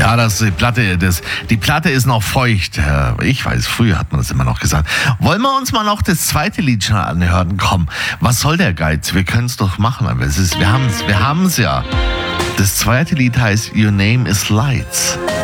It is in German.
Ja, die Platte ist noch feucht. Ich weiß, früher hat man das immer noch gesagt. Wollen wir uns mal noch das zweite Lied schon anhören? Komm, was soll der Geiz? Wir können es doch machen. Wir haben es ja. Das zweite Lied heißt Your Name is Lights.